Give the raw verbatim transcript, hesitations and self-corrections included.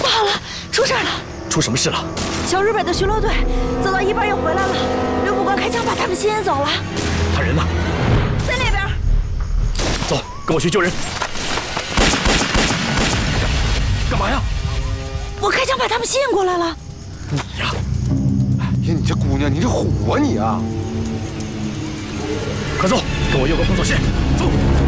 好了，出事了！ 出什么事了？ 小日本的巡逻队走到一半又回来了，刘副官开枪把他们吸引走了。 他人呢？ 在那边。 走，跟我去救人。干嘛呀？ 我开枪把他们吸引过来了。 你呀， 哎呀，你这姑娘，你这虎啊你啊！ 快走，跟我有个封锁线，走。